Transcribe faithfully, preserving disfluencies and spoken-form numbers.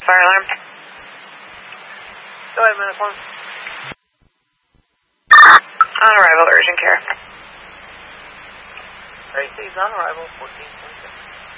fire alarm. Go ahead, minus one. On arrival, urgent care. Tracy's on arrival, fourteen twenty-six.